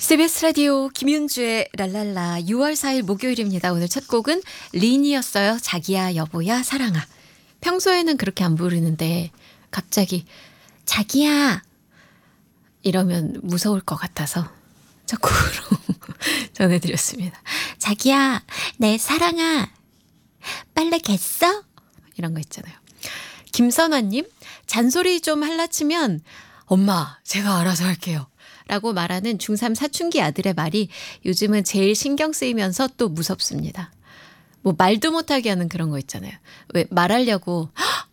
CBS 라디오 김윤주의 랄랄라 6월 4일 목요일입니다. 오늘 첫 곡은 린이었어요. 자기야 여보야 사랑아. 평소에는 그렇게 안 부르는데 갑자기 자기야 이러면 무서울 것 같아서 첫 곡으로 전해드렸습니다. 자기야 내 사랑아 빨래 겠어? 이런 거 있잖아요. 김선화님 잔소리 좀 할라치면 엄마 제가 알아서 할게요 라고 말하는 중3 사춘기 아들의 말이 요즘은 제일 신경 쓰이면서 또 무섭습니다. 뭐 말도 못하게 하는 그런 거 있잖아요. 왜 말하려고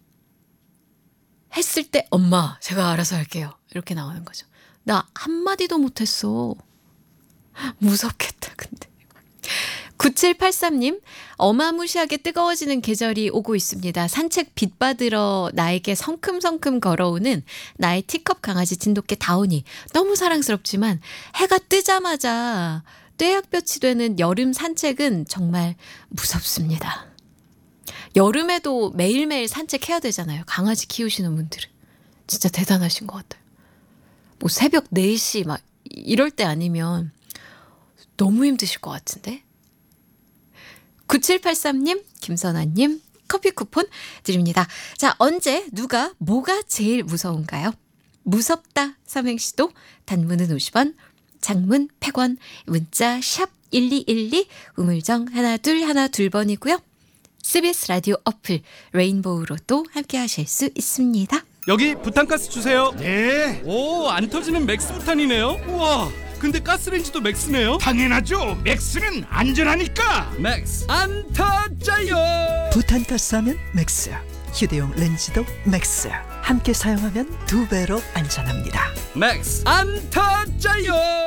했을 때 엄마 제가 알아서 할게요 이렇게 나오는 거죠. 나 한마디도 못했어. 무섭겠다 근데. 9783님 어마무시하게 뜨거워지는 계절이 오고 있습니다. 산책 빛 받으러 나에게 성큼성큼 걸어오는 나의 티컵 강아지 진돗개 다운이 너무 사랑스럽지만 해가 뜨자마자 떼약볕이 되는 여름 산책은 정말 무섭습니다. 여름에도 매일매일 산책해야 되잖아요. 강아지 키우시는 분들은. 진짜 대단하신 것 같아요. 뭐 새벽 4시 막 이럴 때 아니면 너무 힘드실 것 같은데. 9783님, 김선아님 커피 쿠폰 드립니다. 자, 언제 누가 뭐가 제일 무서운가요? 무섭다 삼행시도 단문은 50원, 장문 100원, 문자 샵 1212 우물정 1212번이고요. CBS 라디오 어플 레인보우로도 함께 하실 수 있습니다. 여기 부탄가스 주세요. 네, 오, 안 터지는 맥스 부탄이네요. 우와, 근데 가스레인지도 맥스네요. 당연하죠. 맥스는 안전하니까. 맥스 안 터져요. 부탄가스 하면 맥스, 휴대용 렌즈도 맥스. 함께 사용하면 2배로 안전합니다. 맥스 안 터져요.